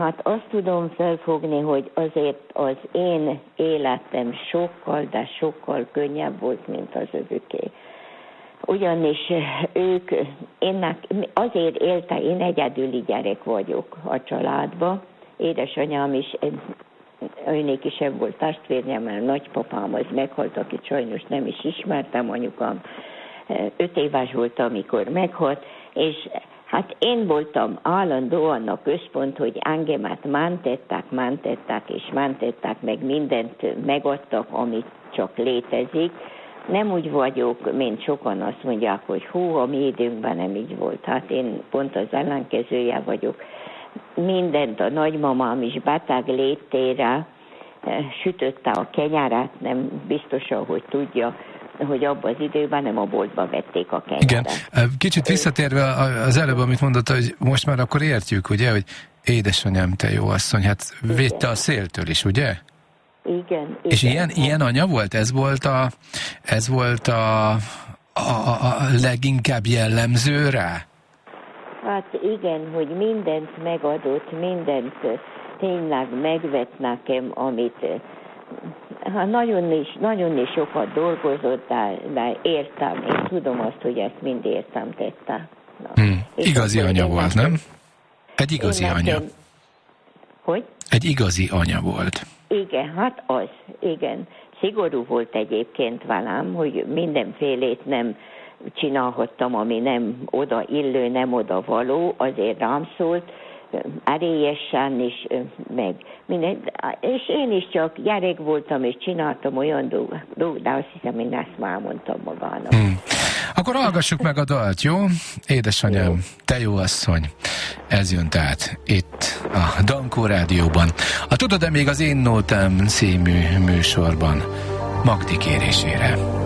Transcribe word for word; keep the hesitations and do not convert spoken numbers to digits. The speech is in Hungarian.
Hát azt tudom felfogni, hogy azért az én életem sokkal, de sokkal könnyebb volt, mint az övüké. Ugyanis ők, énnek, azért élte, én egyedüli gyerek vagyok a családba. Édesanyám is, őnéki sem volt testvérje, mert nagypapám az meghalt, akit sajnos nem is ismertem, anyukám öt éves volt, amikor meghalt, és hát én voltam állandóan a központ, hogy engemet mentettek, mentettek és mentettek, meg mindent megadtak, amit csak létezik. Nem úgy vagyok, mint sokan azt mondják, hogy hú, a mi időnkben nem így volt. Hát én pont az ellenkezője vagyok. Mindent a nagymamám is beteg létére sütötte a kenyeret, nem biztosan, hogy tudja, hogy abban az időben nem a boltba vették a kenyeret. Igen. Kicsit visszatérve az előbb, amit mondott, hogy most már akkor értjük, ugye, hogy édesanyám, te jó asszony, hát védte a széltől is, ugye? Igen. És igen. ilyen, ilyen anya volt? Ez volt a, ez volt a, a, a leginkább jellemző rá? Hát igen, hogy mindent megadott, mindent tényleg megvett nekem, amit hát nagyon is, nagyon is sokat dolgozott, de, de értem, én tudom azt, hogy ezt mind értem tette. Hmm. Igazi anya volt, nekem, nem? Egy igazi nekem, anya. Hogy? Egy igazi anya volt. Igen, hát az, igen. Szigorú volt egyébként velem, hogy mindenfélét nem csinálhattam, ami nem oda illő, nem oda való, azért rám szólt, erélyesen is, meg minden, és én is csak gyerek voltam, és csináltam olyan dolgokat, de azt hiszem, én ezt már mondtam magának. Hmm. Akkor hallgassuk meg a dalt, jó? Édesanyám, jó. Te jó asszony, ez jön tehát itt a Dankó Rádióban. A Tudod-e még az Én Nótám című műsorban Magdi kérésére.